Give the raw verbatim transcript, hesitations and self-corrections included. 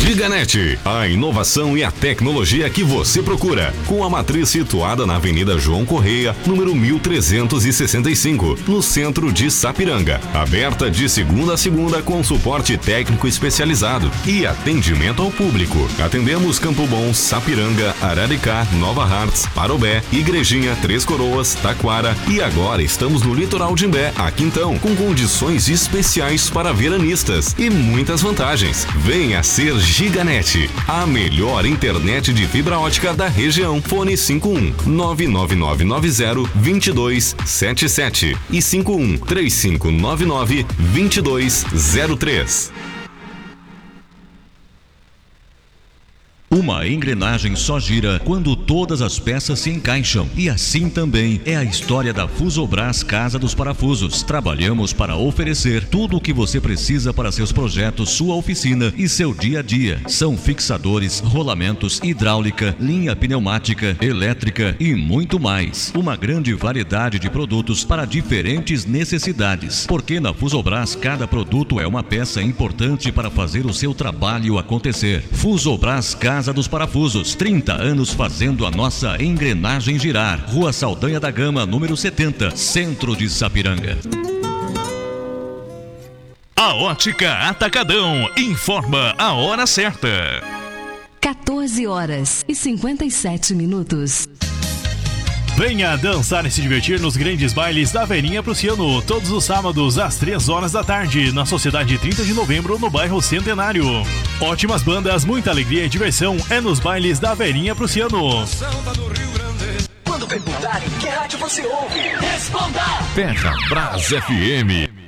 Giganet, a inovação e a tecnologia que você procura. Com a matriz situada na Avenida João Correia, número mil trezentos e sessenta e cinco, no centro de Sapiranga. Aberta de segunda a segunda com suporte técnico especializado e atendimento ao público. Atendemos Campo Bom, Sapiranga, Araricá, Nova Hartz, Parobé, Igrejinha, Três Coroas, Taquara e agora estamos no litoral de Imbé, aqui então, com condições especiais para veranistas e muitas vantagens. Venha ser Giganet, a melhor internet de fibra ótica da região. Fone cinco um nove nove nove nove zero dois dois sete sete e cinco um três cinco nove nove dois dois zero três. Uma engrenagem só gira quando todas as peças se encaixam. E assim também é a história da Fusobras Casa dos Parafusos. Trabalhamos para oferecer tudo o que você precisa para seus projetos, sua oficina e seu dia a dia. São fixadores, rolamentos, hidráulica, linha pneumática, elétrica e muito mais. Uma grande variedade de produtos para diferentes necessidades. Porque na Fusobras cada produto é uma peça importante para fazer o seu trabalho acontecer. Fusobras Casa Casa dos Parafusos, trinta anos fazendo a nossa engrenagem girar. Rua Saldanha da Gama, número setenta, centro de Sapiranga. A Ótica Atacadão informa a hora certa. quatorze horas e cinquenta e sete minutos. Venha dançar e se divertir nos grandes bailes da Verinha Prussiano, todos os sábados às três horas da tarde, na Sociedade trinta de novembro, no bairro Centenário. Ótimas bandas, muita alegria e diversão é nos bailes da Verinha Prussiano. Quando perguntarem que rádio você ouve, responda! Ferrabras F M.